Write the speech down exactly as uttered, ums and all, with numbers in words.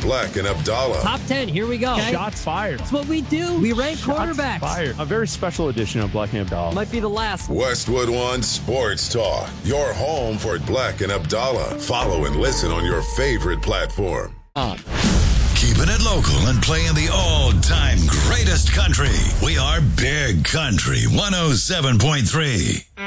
Black and Abdallah. Top ten, here we go. Okay. Shots fired. That's what we do. We rank Shots quarterbacks. fired. A very special edition of Black and Abdallah. Might be the last. Westwood One Sports Talk. Your home for Black and Abdallah. Follow and listen on your favorite platform. On. Keeping it local and playing the all-time greatest country. We are Big Country one oh seven point three.